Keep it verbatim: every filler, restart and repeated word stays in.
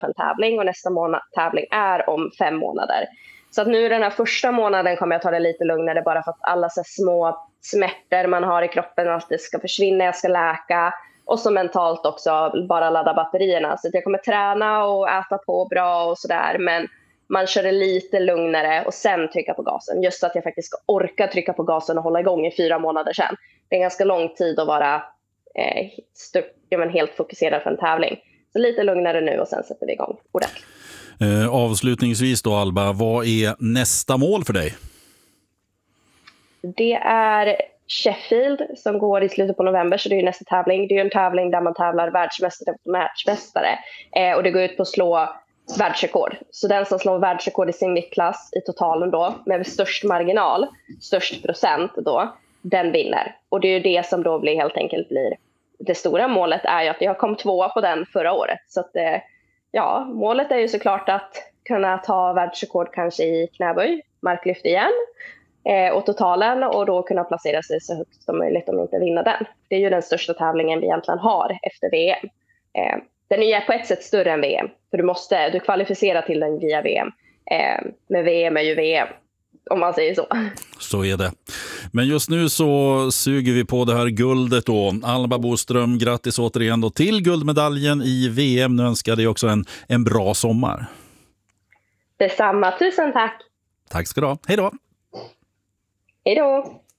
på en tävling och nästa månad, tävling är om fem månader. Så att nu den här första månaden kommer jag ta det lite lugnare bara för att alla så små smärtor man har i kroppen, att det ska försvinna, jag ska läka. Och så mentalt också bara ladda batterierna. Så att jag kommer träna och äta på bra och sådär. Men man kör det lite lugnare och sen trycka på gasen. Just så att jag faktiskt ska orka trycka på gasen och hålla igång i fyra månader sen. Det är en ganska lång tid att vara eh, stört, ja, men helt fokuserad för en tävling. Så lite lugnare nu och sen sätter vi igång ordentligt. Eh, avslutningsvis då Alba, vad är nästa mål för dig? Det är Sheffield som går i slutet på november, så det är ju nästa tävling. Det är ju en tävling där man tävlar världsmästare och världsmästare. Eh, och det går ut på att slå världsrekord. Så den som slår världsrekord i sin viktklass i totalen då, med störst marginal, störst procent då, den vinner. Och det är ju det som då blir helt enkelt blir det stora målet, är ju att jag kom tvåa på den förra året. Så att eh, ja, målet är ju såklart att kunna ta världsrekord kanske i knäböj, marklyft igen. Eh, och totalen, och då kunna placera sig så högt som möjligt om inte vinna den. Det är ju den största tävlingen vi egentligen har efter V M. Eh, den är på ett sätt större än V M, för du måste du kvalificerar till den via V M. Eh, men V M är ju V M, om man säger så. Så är det. Men just nu så suger vi på det här guldet då. Alba Boström, grattis återigen då till guldmedaljen i V M. Nu önskar dig också en, en bra sommar. Detsamma, tusen tack. Tack ska du ha. Hej då. Hej då.